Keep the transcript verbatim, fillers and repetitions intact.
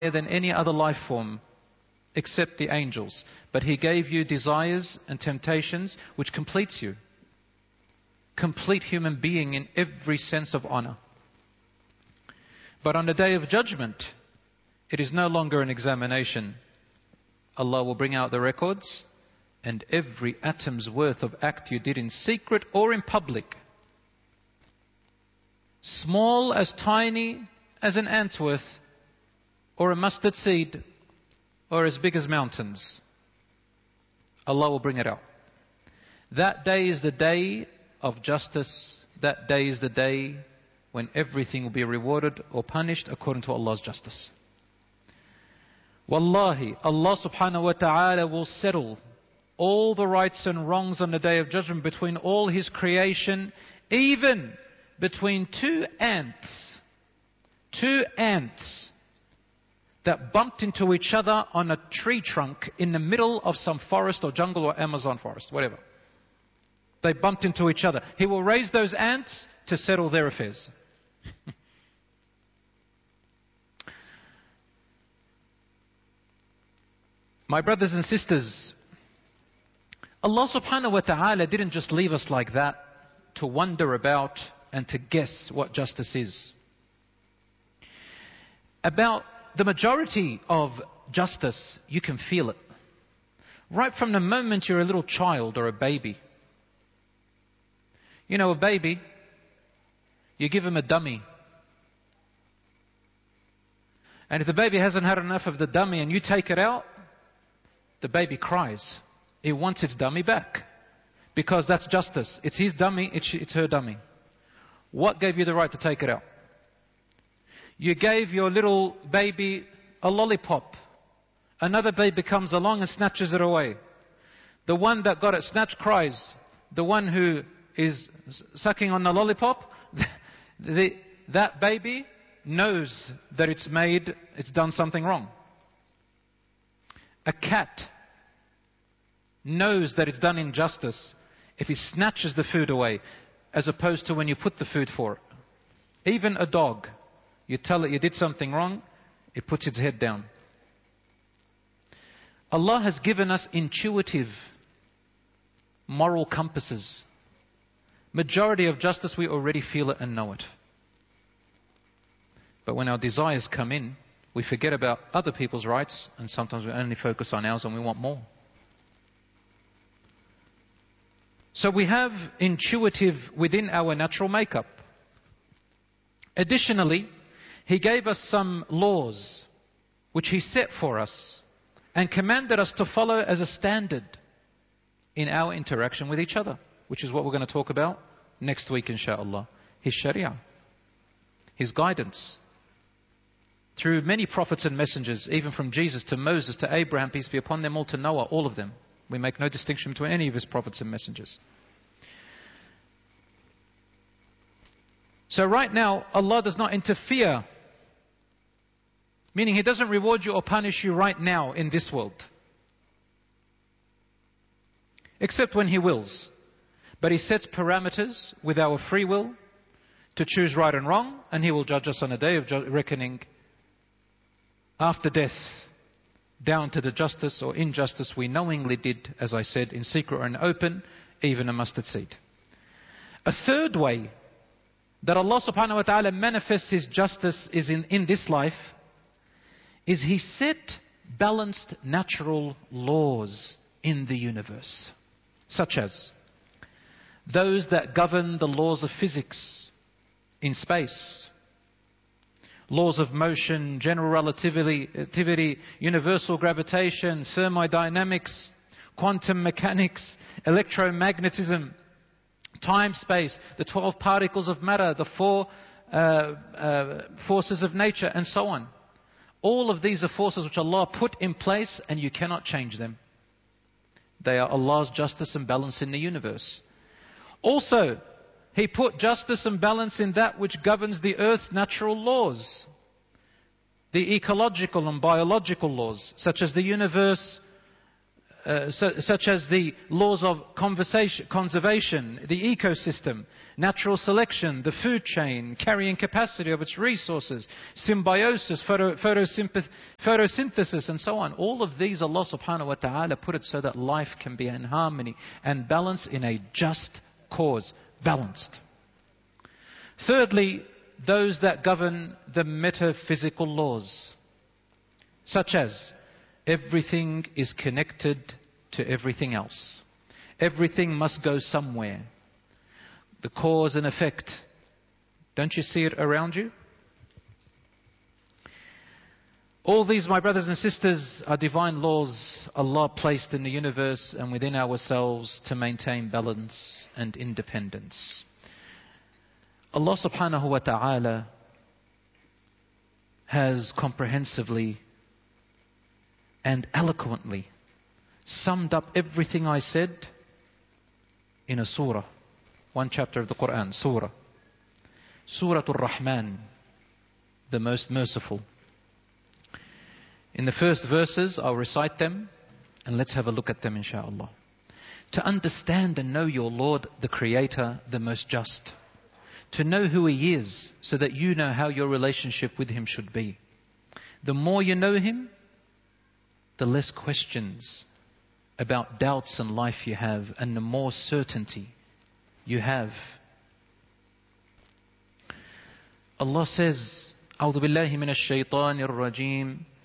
than any other life form except the angels. But He gave you desires and temptations which completes you. Complete human being in every sense of honor. But on the Day of Judgment, it is no longer an examination. Allah will bring out the records, and every atom's worth of act you did in secret or in public, small as tiny as an ant's worth, or a mustard seed, or as big as mountains, Allah will bring it out. That day is the day of justice. That day is the day when everything will be rewarded or punished according to Allah's justice. Wallahi, Allah subhanahu wa ta'ala will settle all the rights and wrongs on the Day of Judgment between all His creation, even between two ants, two ants that bumped into each other on a tree trunk in the middle of some forest or jungle or Amazon forest, whatever. They bumped into each other. He will raise those ants to settle their affairs. My brothers and sisters, Allah subhanahu wa ta'ala didn't just leave us like that to wonder about and to guess what justice is. About the majority of justice, you can feel it. Right from the moment you're a little child or a baby. You know, a baby, you give him a dummy. And if the baby hasn't had enough of the dummy and you take it out, the baby cries. It wants its dummy back. Because that's justice. It's his dummy, it's, it's her dummy. What gave you the right to take it out? You gave your little baby a lollipop. Another baby comes along and snatches it away. The one that got it snatched cries. The one who is sucking on the lollipop, the, that baby knows that it's made, it's done something wrong. A cat knows that it's done injustice if he snatches the food away, as opposed to when you put the food for it. Even a dog, you tell it you did something wrong, it puts its head down. Allah has given us intuitive moral compasses. Majority of justice, we already feel it and know it. But when our desires come in, we forget about other people's rights, and sometimes we only focus on ours and we want more. So we have intuitive within our natural makeup. Additionally, He gave us some laws which He set for us and commanded us to follow as a standard in our interaction with each other, which is what we're going to talk about next week, inshaAllah. His Sharia, His guidance. Through many prophets and messengers, even from Jesus to Moses to Abraham, peace be upon them all, to Noah, all of them. We make no distinction between any of His prophets and messengers. So right now, Allah does not interfere. Meaning He doesn't reward you or punish you right now in this world. Except when He wills. But He sets parameters with our free will to choose right and wrong, and He will judge us on a day of reckoning after death, down to the justice or injustice we knowingly did, as I said, in secret or in open, even a mustard seed. A third way that Allah subhanahu wa ta'ala manifests His justice is in, in this life, is He set balanced natural laws in the universe, such as those that govern the laws of physics in space, laws of motion, general relativity, relativity, universal gravitation, thermodynamics, quantum mechanics, electromagnetism, time, space, the twelve particles of matter, the four uh, uh, forces of nature, and so on. All of these are forces which Allah put in place, and you cannot change them. They are Allah's justice and balance in the universe. Also, He put justice and balance in that which governs the earth's natural laws. The ecological and biological laws, such as the universe uh, su such as the laws of conversation, conservation, the ecosystem, natural selection, the food chain, carrying capacity of its resources, symbiosis, photo, photosynthesis, and so on. All of these, Allah subhanahu wa ta'ala put it so that life can be in harmony and balance in a just cause, balanced. Thirdly, those that govern the metaphysical laws, such as everything is connected to everything else. Everything must go somewhere. The cause and effect. Don't you see it around you? All these, my brothers and sisters, are divine laws Allah placed in the universe and within ourselves to maintain balance and independence. Allah subhanahu wa ta'ala has comprehensively and eloquently summed up everything I said in a surah, one chapter of the Quran, surah. Surah Ar-Rahman, the most merciful. In the first verses, I'll recite them and let's have a look at them, inshaAllah. To understand and know your Lord, the Creator, the most just. To know who He is, so that you know how your relationship with Him should be. The more you know Him, the less questions about doubts in life you have, and the more certainty you have. Allah says, أعوذ بالله من الشيطان الرجيم